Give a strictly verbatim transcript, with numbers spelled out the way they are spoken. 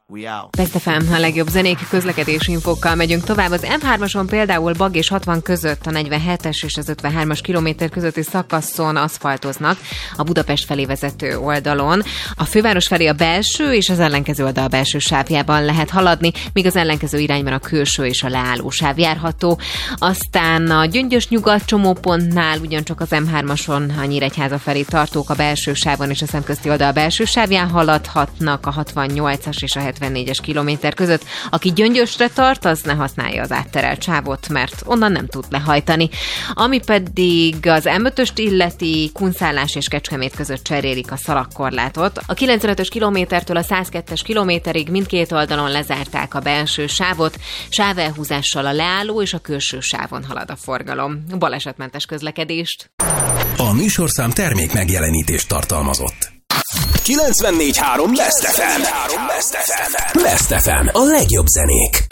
Best ef em, a legjobb zenék, közlekedési infókkal megyünk tovább. Az em hármason például Bag és hatvan között a negyvenhetes és az ötvenhármas kilométer közötti szakaszon aszfaltoznak a Budapest felé vezető oldalon. A főváros felé a belső és az ellenkező oldal belső sávjában lehet haladni, míg az ellenkező irányban a külső és a leálló sáv járható. Aztán a Gyöngyös nyugat csomópontnál ugyancsak az em hármason a Nyíregyháza felé tartók a belső sávon és a szemközti oldal belső sávján haladhatnak a hatvannyolcas és a hetvennégyes kilométer között. Aki Gyöngyösre tart, az ne használja az átterelt sávot, mert onnan nem tud lehajtani. Ami pedig az em ötöst illeti, Kunszálás és Kecskemét között cserélik a szalagkorlátot. A kilencvenötös kilométertől a százkettes kilométerig mindkét oldalon lezárták a belső sávot, sávelhúzással a leálló és a külső sávon halad a forgalom. Balesetmentes közlekedést. A műsorszám termék megjelenítést tartalmazott. kilencvennégy három Best ef em. Best ef em. A legjobb zenék.